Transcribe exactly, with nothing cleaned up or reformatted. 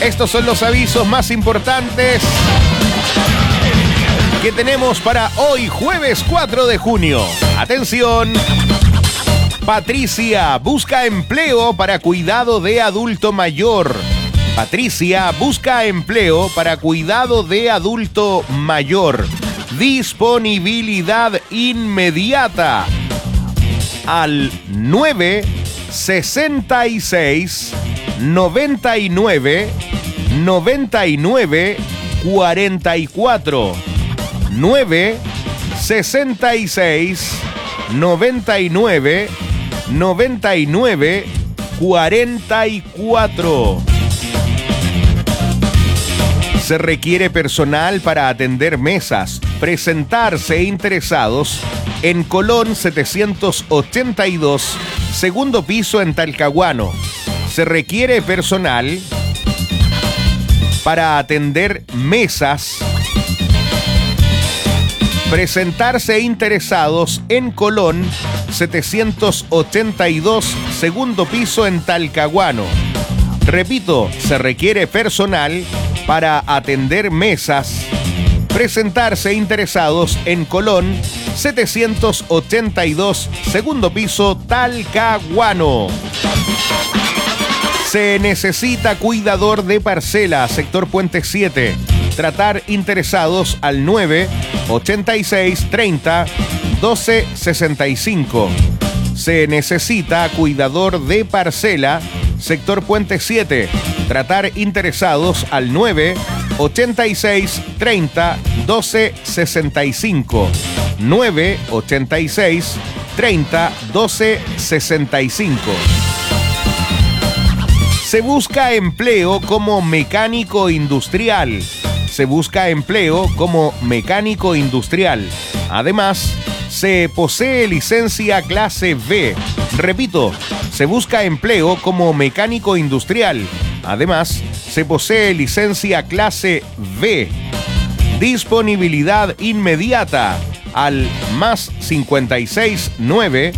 Estos son los avisos más importantes que tenemos para hoy, jueves cuatro de junio. Atención. Patricia busca empleo para cuidado de adulto mayor. Patricia busca empleo para cuidado de adulto mayor. Disponibilidad inmediata al nueve sesenta y seis noventa y nueve noventa y nueve cuarenta y cuatro. nueve sesenta y seis noventa y nueve noventa y nueve cuarenta y cuatro. Se requiere personal para atender mesas. Presentarse interesados en Colón setecientos ochenta y dos, segundo piso en Talcahuano. Se requiere personal para atender mesas. Presentarse interesados en Colón setecientos ochenta y dos, segundo piso en Talcahuano. Repito, se requiere personal para atender mesas. Presentarse interesados en Colón setecientos ochenta y dos, segundo piso, Talcahuano. Se necesita cuidador de parcela, sector Puente siete. Tratar interesados al nueve ochenta y seis treinta doce sesenta y cinco. Se necesita cuidador de parcela, sector Puente siete. Tratar interesados al nueve ochenta y seis treinta doce sesenta y cinco. nueve ochenta y seis treinta doce sesenta y cinco. Se busca empleo como mecánico industrial. Se busca empleo como mecánico industrial. Además, se posee licencia clase B. Repito, se busca empleo como mecánico industrial. Además, se posee licencia clase B. Disponibilidad inmediata al más cincuenta y seis nueve